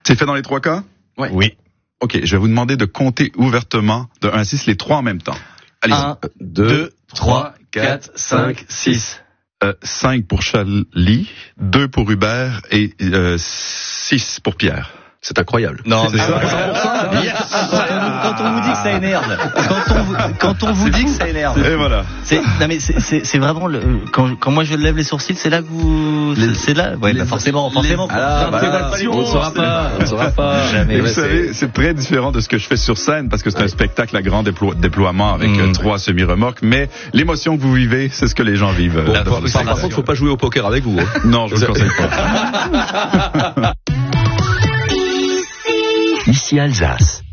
C'est fait dans les 3 cas? Ouais. Oui. OK, je vais vous demander de compter ouvertement de 1 à 6 les 3 en même temps. Allez. 1, 2, 3, 4, 5, 6. 5 pour Charlie, 2 pour Hubert et 6 pour Pierre. C'est incroyable. Non, mais Yes. quand on vous dit que ça énerve, quand on vous dit que ça énerve, Et voilà. c'est vraiment quand moi je lève les sourcils, c'est là que vous, c'est là, ouais, forcément. On ne saura pas. Jamais. Et vous savez, c'est très différent de ce que je fais sur scène parce que c'est un spectacle à grand déploiement avec 3 semi-remorques, mais l'émotion que vous vivez, c'est ce que les gens vivent. Par contre, faut pas jouer au poker avec vous. Non, je vous le conseille pas. Ici Alsace.